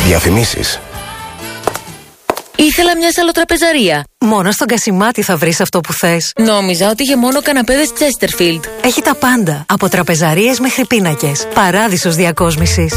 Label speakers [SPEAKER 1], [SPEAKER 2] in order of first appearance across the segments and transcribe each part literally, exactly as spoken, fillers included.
[SPEAKER 1] Διαφημίσεις.
[SPEAKER 2] Ήθελα μια σαλοτραπεζαρία.
[SPEAKER 3] Μόνο στον Κασιμάτη θα βρεις αυτό που θες.
[SPEAKER 2] Νόμιζα ότι είχε μόνο καναπέδες Chesterfield.
[SPEAKER 3] Έχει τα πάντα, από τραπεζαρίες μέχρι πίνακες. Παράδεισος διακόσμησης.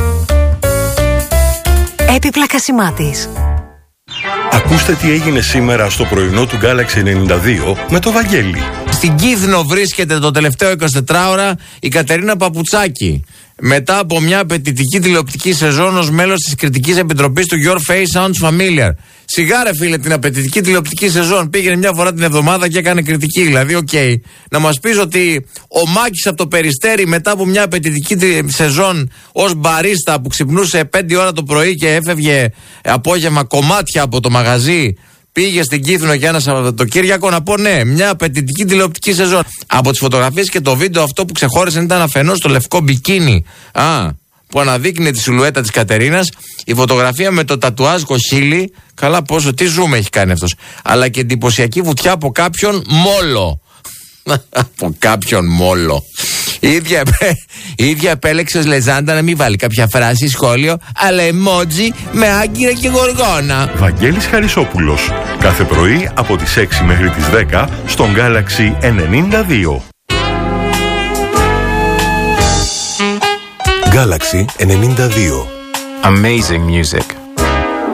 [SPEAKER 3] Έπιπλα Κασιμάτης.
[SPEAKER 4] Ακούστε τι έγινε σήμερα στο πρωινό του Galaxy ενενήντα δύο με το Βαγγέλη.
[SPEAKER 5] Στην Κύθνο βρίσκεται το τελευταίο εικοσιτετράωρα η Κατερίνα Παπουτσάκη. Μετά από μια απαιτητική τηλεοπτική σεζόν ως μέλος της κριτικής επιτροπής του Your Face Sounds Familiar. Σιγά ρε φίλε την απαιτητική τηλεοπτική σεζόν. Πήγαινε μια φορά την εβδομάδα και έκανε κριτική. Δηλαδή, οκ. Okay. Να μας πεις ότι ο Μάκης από το Περιστέρι μετά από μια απαιτητική σεζόν ως μπαρίστα που ξυπνούσε πέντε ώρα το πρωί και έφευγε απόγευμα κομμάτια από το μαγαζί, πήγε στην Κύθνο για ένα Σαββατοκύριακο, να πω ναι, μια απαιτητική τηλεοπτική σεζόν. Από τις φωτογραφίες και το βίντεο αυτό που ξεχώρισαν ήταν αφενός το λευκό μπικίνι. Α, που αναδείκνει τη σιλουέτα της Κατερίνας, η φωτογραφία με το τατουάζ κοχύλι, καλά πόσο, τι ζούμε έχει κάνει αυτός, αλλά και εντυπωσιακή βουτιά από κάποιον μόλο. Από κάποιον μόλο. Η ίδια, η ίδια επέλεξε ως λεζάντα να μην βάλει κάποια φράση, σχόλιο, αλλά emoji με άγκυρα και γοργόνα.
[SPEAKER 4] Βαγγέλης Χαρισόπουλος. Κάθε πρωί από τις έξι μέχρι τις δέκα στον Galaxy ενενήντα δύο.
[SPEAKER 1] Galaxy ενενήντα δύο.
[SPEAKER 6] Amazing music.